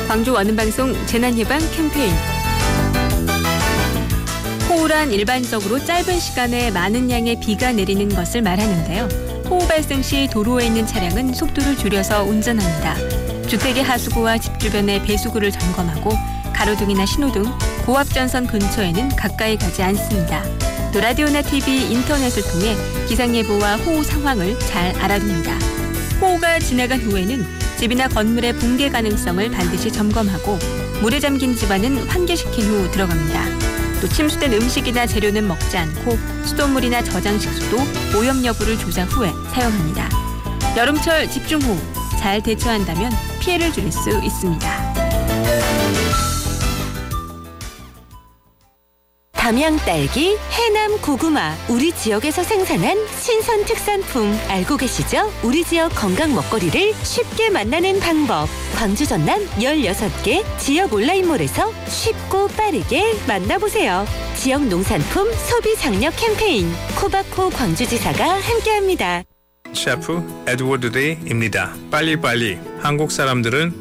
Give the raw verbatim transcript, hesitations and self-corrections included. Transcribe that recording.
광주 원음방송 재난예방 캠페인. 호우란 일반적으로 짧은 시간에 많은 양의 비가 내리는 것을 말하는데요. 호우 발생 시 도로에 있는 차량은 속도를 줄여서 운전합니다. 주택의 하수구와 집 주변의 배수구를 점검하고 가로등이나 신호등, 고압전선 근처에는 가까이 가지 않습니다. 또 라디오나 티비, 인터넷을 통해 기상예보와 호우 상황을 잘 알아둡니다. 호우가 지나간 후에는 집이나 건물의 붕괴 가능성을 반드시 점검하고 물에 잠긴 집안은 환기시킨 후 들어갑니다. 또 침수된 음식이나 재료는 먹지 않고 수돗물이나 저장식수도 오염 여부를 조사 후에 사용합니다. 여름철 집중호우 잘 대처한다면 피해를 줄일 수 있습니다. 담양 딸기, 해남 고구마, 우리 지역에서 생산한 신선 특산품 알고 계시죠? 우리 지역 건강 먹거리를 쉽게 만나는 방법. 광주 전남 열여섯 개 지역 온라인몰에서 쉽고 빠르게 만나보세요. 지역 농산품 소비 장려 캠페인 코바코 광주지사가 함께합니다. 셰프 에드워드 데이입니다. 빨리빨리 한국 사람들은